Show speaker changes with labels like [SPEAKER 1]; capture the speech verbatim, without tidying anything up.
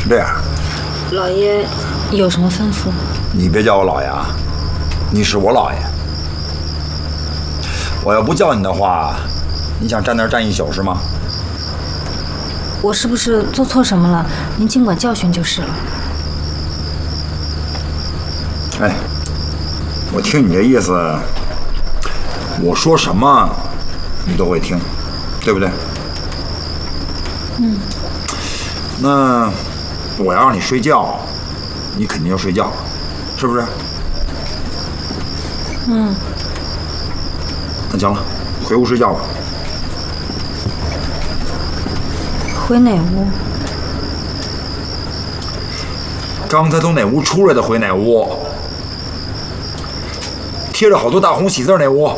[SPEAKER 1] 这样，
[SPEAKER 2] 老爷有什么吩咐？
[SPEAKER 1] 你别叫我老爷啊，你是我老爷。我要不叫你的话，你想站那儿站一宿是吗？
[SPEAKER 2] 我是不是做错什么了？您尽管教训就是了。
[SPEAKER 1] 哎，我听你这意思，我说什么你都会听，对不对？
[SPEAKER 2] 嗯。
[SPEAKER 1] 那我要让你睡觉，你肯定要睡觉，是不是？
[SPEAKER 2] 嗯。
[SPEAKER 1] 那行了，回屋睡觉吧。
[SPEAKER 2] 回哪屋？
[SPEAKER 1] 刚才从哪屋出来的回哪屋？贴着好多大红喜字那屋。